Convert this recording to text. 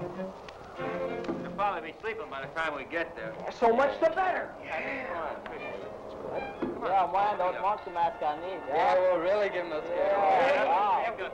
He'll probably be sleeping by the time we get there. So much the better. Yeah. Come on. Yeah, I'm wearing those monkey masks I need. Yeah, we'll really give him those. Yeah.